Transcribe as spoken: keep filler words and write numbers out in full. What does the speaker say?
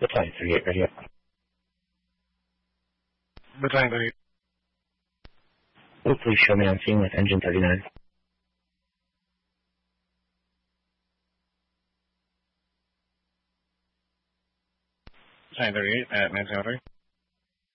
Battalion thirty-eight, ready up. Battalion thirty-eight. Oh, please show me on scene with engine thirty-nine. Battalion thirty-eight at nineteen oh three.